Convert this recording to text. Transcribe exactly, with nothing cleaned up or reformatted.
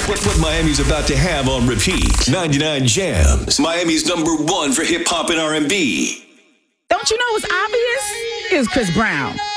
what, what Miami's about to have on repeat. ninety-nine Jams, Miami's number one for hip hop and R and B. Don't you know what's obvious? It's Chris Brown.